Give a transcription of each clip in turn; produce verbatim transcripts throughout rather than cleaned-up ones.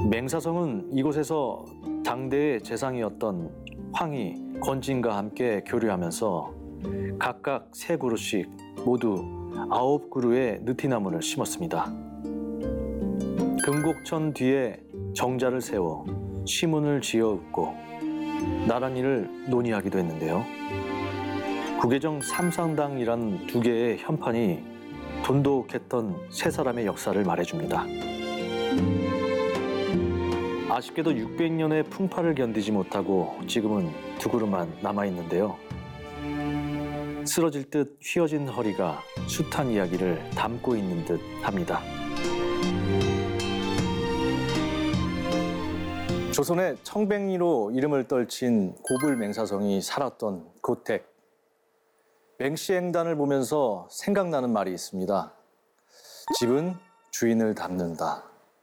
맹사성은 이곳에서 당대의 재상이었던 황희, 건진과 함께 교류하면서 각각 세 그루씩 모두 아홉 그루의 느티나무를 심었습니다. 금곡천 뒤에 정자를 세워 시문을 지어 읊고 나란히를 논의하기도 했는데요. 구계정 삼상당이란 두 개의 현판이 돈독했던 세 사람의 역사를 말해줍니다. 아쉽게도 육백 년의 풍파를 견디지 못하고 지금은 두 그루만 남아있는데요. 쓰러질 듯 휘어진 허리가 숱한 이야기를 담고 있는 듯 합니다. 조선의 청백리로 이름을 떨친 고불 맹사성이 살았던 고택. 맹시행단을 보면서 생각나는 말이 있습니다. 집은 주인을 닮는다.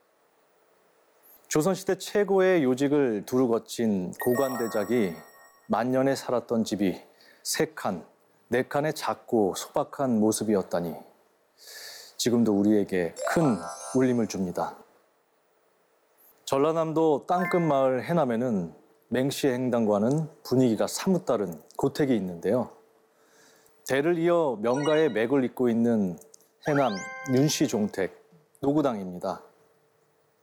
조선시대 최고의 요직을 두루 거친 고관대작이 만년에 살았던 집이 세 칸, 네 칸의 작고 소박한 모습이었다니 지금도 우리에게 큰 울림을 줍니다. 전라남도 땅끝마을 해남에는 맹시행단과는 분위기가 사뭇 다른 고택이 있는데요. 대를 이어 명가의 맥을 잇고 있는 해남 윤씨 종택 노구당입니다.